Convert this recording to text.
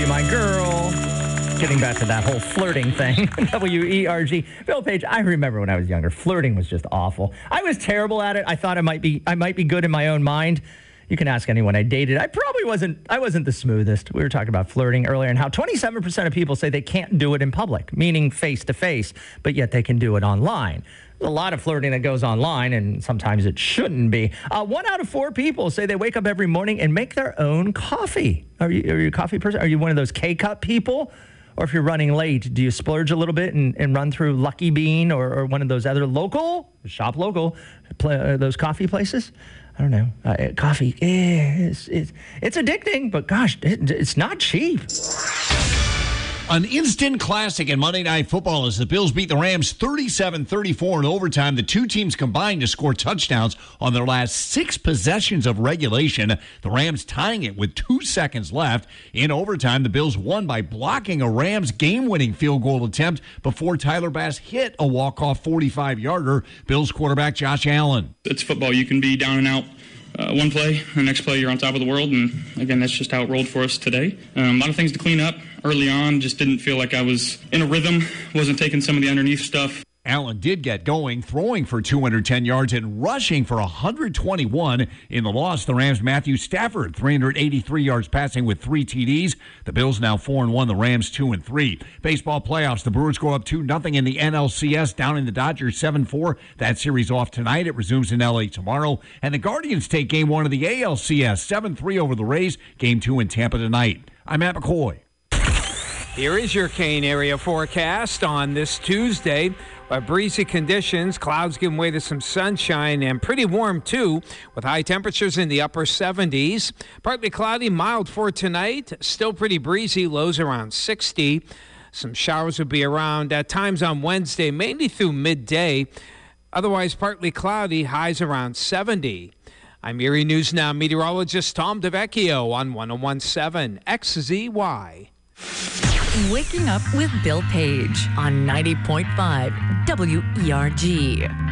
be my girl. Getting back to that whole flirting thing. WERG. Bill Page, I remember when I was younger, flirting was just awful. I was terrible at it. I thought I might be good in my own mind. You can ask anyone I dated. I wasn't the smoothest. We were talking about flirting earlier and how 27% of people say they can't do it in public, meaning face to face, but yet they can do it online. There's a lot of flirting that goes online, and sometimes it shouldn't be. 1 out of 4 people say they wake up every morning and make their own coffee. Are you a coffee person? Are you one of those K-Cup people? Or if you're running late, do you splurge a little bit and run through Lucky Bean or one of those other local those coffee places? I don't know. Coffee, it's addicting, but gosh, it's not cheap. An instant classic in Monday Night Football as the Bills beat the Rams 37-34 in overtime. The two teams combined to score touchdowns on their last 6 possessions of regulation. The Rams tying it with 2 seconds left. In overtime, the Bills won by blocking a Rams game-winning field goal attempt before Tyler Bass hit a walk-off 45-yarder. Bills quarterback Josh Allen. It's football. You can be down and out. One play, the next play you're on top of the world, and again, that's just how it rolled for us today. A lot of things to clean up early on, just didn't feel like I was in a rhythm, wasn't taking some of the underneath stuff. Allen did get going, throwing for 210 yards and rushing for 121. In the loss, the Rams' Matthew Stafford, 383 yards passing with 3 TDs. The Bills now 4-1, the Rams 2-3. Baseball playoffs, the Brewers go up 2-0 in the NLCS, down in the Dodgers 7-4. That series off tonight. It resumes in L.A. tomorrow. And the Guardians take Game 1 of the ALCS, 7-3 over the Rays. Game 2 in Tampa tonight. I'm Matt McCoy. Here is your Kane area forecast on this Tuesday. Breezy conditions, clouds giving way to some sunshine, and pretty warm too, with high temperatures in the upper 70s. Partly cloudy, mild for tonight. Still pretty breezy, lows around 60. Some showers will be around at times on Wednesday, mainly through midday. Otherwise, partly cloudy, highs around 70. I'm Erie News Now meteorologist Tom DeVecchio on 101.7 XZY. Waking up with Bill Page on 90.5 WERG.